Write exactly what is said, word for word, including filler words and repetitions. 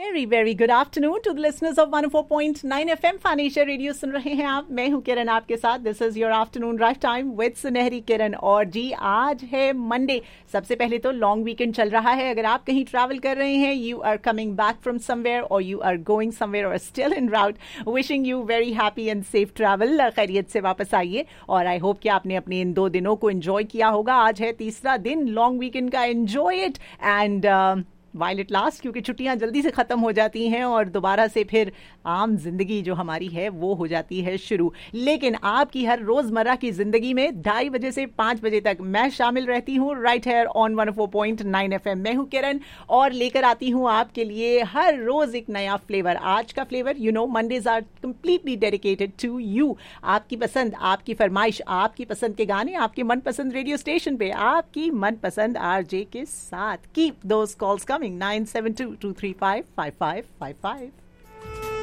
Very very good afternoon to the listeners of one O four point nine FM फानेशिया radio सुन रहे हैं आप। मैं हूं किरण आपके साथ। This is your afternoon drive time with सुनहरी किरण। और जी आज है मंडे। सबसे पहले तो लॉन्ग वीकेंड चल रहा है। अगर आप कहीं ट्रैवल कर रहे हैं, you are coming back from somewhere और यू आर गोइंग समवेयर और still in route, wishing you very happy and safe travel. खैरियत से वापस आइए और आई होप कि आपने अपने इन दो दिनों को एंजॉय किया होगा। आज है तीसरा दिन लॉन्ग वीकेंड का। Enjoy it and while it last, क्योंकि छुट्टियां जल्दी से खत्म हो जाती हैं और दोबारा से फिर आम जिंदगी जो हमारी है वो हो जाती है शुरू। लेकिन आपकी हर रोजमर्रा की जिंदगी में ढाई बजे से पांच बजे तक मैं शामिल रहती हूँ right hair on one O four point nine FM. मैं हूँ किरण और लेकर आती हूँ आपके लिए हर रोज एक नया फ्लेवर। आज का flavour, you know, Mondays are completely dedicated to you. आपकी पसंद, आपकी फरमाइश, आपकी पसंद के गाने आपके मनपसंद रेडियो स्टेशन पे आपकी मनपसंद आरजे के साथ। Keep those calls coming nine seven to to three five five five five five.